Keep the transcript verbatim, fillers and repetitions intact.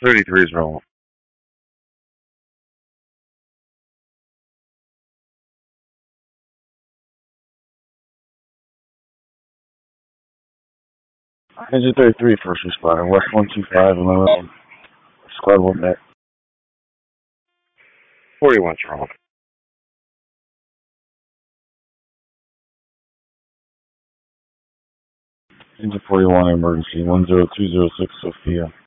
thirty-three is wrong. Engine thirty-three, first responder, West one two five, eleven, squad one net. forty-one's wrong. Engine forty-one, emergency, one zero two zero six, Sophia.